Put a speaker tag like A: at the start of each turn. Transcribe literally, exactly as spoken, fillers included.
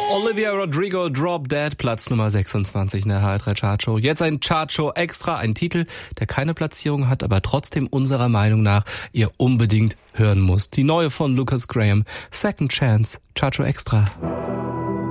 A: Olivia Rodrigo, Drop Dead, Platz Nummer sechsundzwanzig in der H R drei Chartshow. Jetzt ein Chartshow extra, ein Titel, der keine Platzierung hat, aber trotzdem unserer Meinung nach ihr unbedingt hören muss. Die neue von Lucas Graham, Second Chance, Chartshow extra.